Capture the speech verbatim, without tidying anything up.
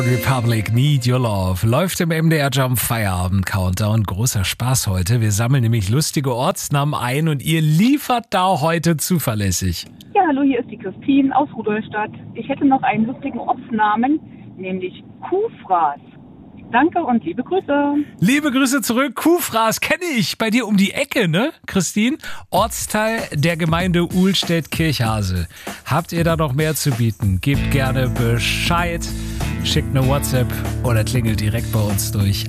Republic, Need Your Love, läuft im M D R Jump Feierabend Countdown. Großer Spaß heute. Wir sammeln nämlich lustige Ortsnamen ein und ihr liefert da heute zuverlässig. Ja, hallo, hier ist die Christine aus Rudolstadt. Ich hätte noch einen lustigen Ortsnamen, nämlich Kuhfraß. Danke und liebe Grüße. Liebe Grüße zurück. Kuhfraß kenne ich bei dir um die Ecke, ne, Christine? Ortsteil der Gemeinde Uhlstedt-Kirchhase. Habt ihr da noch mehr zu bieten? Gebt gerne Bescheid. Schickt eine WhatsApp oder klingelt direkt bei uns durch.